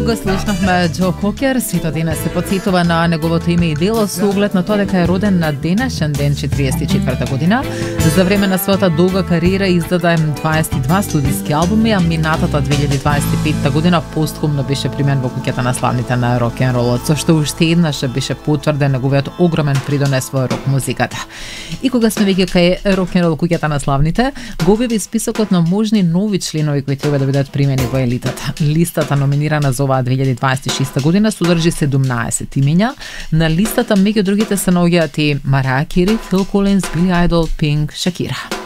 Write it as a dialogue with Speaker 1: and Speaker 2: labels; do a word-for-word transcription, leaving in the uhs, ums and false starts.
Speaker 1: Го слушнахме Џо Кокер, сето денес се подсетува на неговото име и дело со оглед на тоа дека е роден на денешен ден четириесет и четврта година. За време на својата долга кариера издаде дваесет и два студиски албуми, а минатата две илјади дваесет и петта година постхумно беше примен во куќата на славните на рок-н-ролот, со што уште еднаш беше потврден неговиот огромен придонес во рок музиката. И кога сме веќе кај рок-н-рол куќата на славните, го објави списокот на можни нови членови кои треба да бидат примени во елитата. Листата номинирана за оваа две илјади дваесет и шеста година содржи седумнаесет имиња. На листата меѓу другите се наоѓаат и Марија Кери, Фил Колинс, Били Ајдол, Пинк, Шакира.